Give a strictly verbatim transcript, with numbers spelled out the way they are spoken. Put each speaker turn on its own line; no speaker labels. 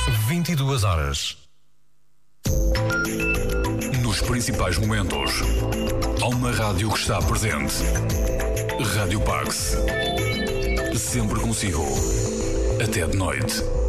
vinte e duas horas.
Nos principais momentos, há uma rádio que está presente. Rádio Pax. Sempre consigo. Até de noite.